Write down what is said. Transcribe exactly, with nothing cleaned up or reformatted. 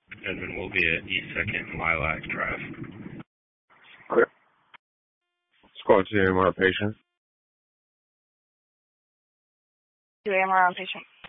And then we'll be at East second Lilac Drive. Okay. Squad to A M R patient. To A M R on patient.